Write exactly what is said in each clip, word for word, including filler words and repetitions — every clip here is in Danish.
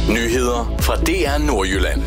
Nyheder fra D R Nordjylland.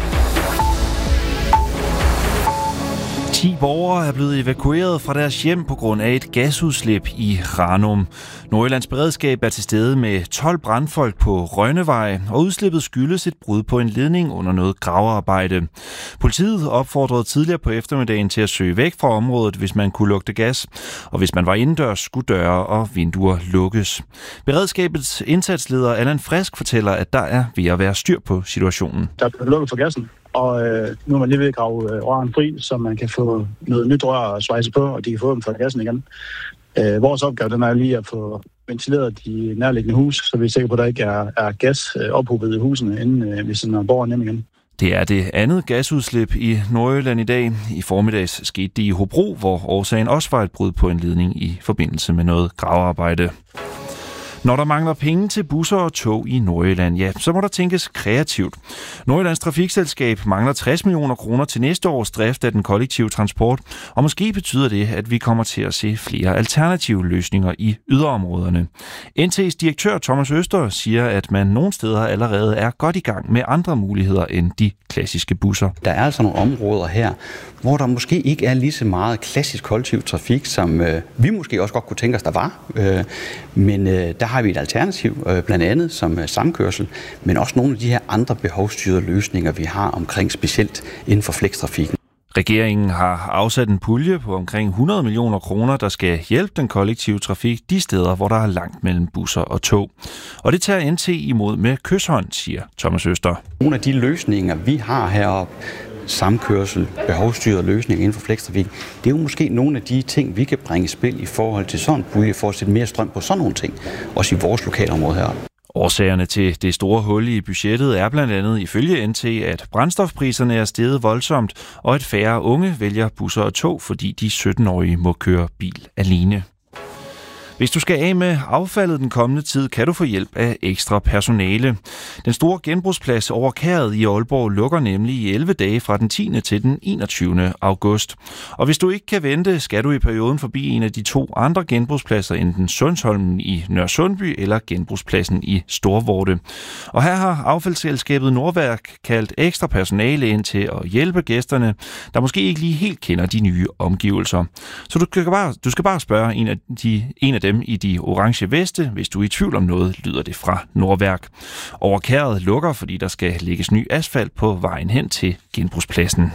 ti borgere er blevet evakueret fra deres hjem på grund af et gasudslip i Ranum. Nordjyllands beredskab er til stede med tolv brandfolk på Rønnevej, og udslippet skyldes et brud på en ledning under noget gravearbejde. Politiet opfordrede tidligere på eftermiddagen til at søge væk fra området, hvis man kunne lugte gas, og hvis man var indendørs, skulle døre og vinduer lukkes. Beredskabets indsatsleder Allan Frisk fortæller, at der er ved at være styr på situationen. Der er lukket for gassen. Og øh, nu er man lige ved at grave øh, røren fri, så man kan få noget nyt rør at svejse på, og de kan få dem fra gassen igen. Øh, vores opgave den er lige at få ventileret de nærliggende hus, så vi er sikre på, at der ikke er, er gas øh, ophobet i husene, inden øh, vi sender borgeren hjem igen. Det er det andet gasudslip i Nordjylland i dag. I formiddags skete det i Hobro, hvor årsagen også var et brud på en ledning i forbindelse med noget gravearbejde. Når der mangler penge til busser og tog i Nordjylland, ja, så må der tænkes kreativt. Nordjyllands Trafikselskab mangler tres millioner kroner til næste års drift af den kollektive transport, og måske betyder det, at vi kommer til at se flere alternative løsninger i yderområderne. N T's direktør Thomas Øster siger, at man nogle steder allerede er godt i gang med andre muligheder end de klassiske busser. Der er altså nogle områder her, hvor der måske ikke er lige så meget klassisk kollektiv trafik, som øh, vi måske også godt kunne tænke os, der var. Øh, men øh, der har vi et alternativ, øh, blandt andet som øh, samkørsel, men også nogle af de her andre behovsstyrede løsninger, vi har omkring specielt inden for flextrafikken. Regeringen har afsat en pulje på omkring hundrede millioner kroner, der skal hjælpe den kollektive trafik de steder, hvor der er langt mellem busser og tog. Og det tager N T imod med kyshånd, siger Thomas Øster. Nogle af de løsninger, vi har heroppe, samkørsel, behovsstyrede løsninger inden for flextrafik, det er jo måske nogle af de ting, vi kan bringe i spil i forhold til sådan en pulje, for at sætte mere strøm på sådan nogle ting, også i vores lokalområde heroppe. Årsagerne til det store hul i budgettet er blandt andet ifølge N T, at brændstofpriserne er steget voldsomt, og at færre unge vælger busser og tog, fordi de sytten-årige må køre bil alene. Hvis du skal af med affaldet den kommende tid, kan du få hjælp af ekstra personale. Den store genbrugsplads over Kæret i Aalborg lukker nemlig i elleve dage fra den tiende til den enogtyvende august. Og hvis du ikke kan vente, skal du i perioden forbi en af de to andre genbrugspladser, enten Sundsholmen i Nørresundby eller genbrugspladsen i Storvorte. Og her har affaldsselskabet Nordværk kaldt ekstra personale ind til at hjælpe gæsterne, der måske ikke lige helt kender de nye omgivelser. Så du skal bare, du skal bare spørge en af, de, en af dem i de orange veste, hvis du er i tvivl om noget, lyder det fra Nordværk. Over Kæret lukker, fordi der skal lægges ny asfalt på vejen hen til genbrugspladsen.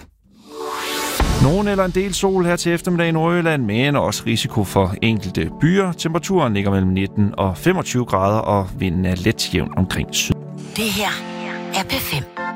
Nogen eller en del sol her til eftermiddag i Nordjylland, men også risiko for enkelte byer. Temperaturen ligger mellem nitten og femogtyve grader, og vinden er let jævn omkring syd. Det her er P fem.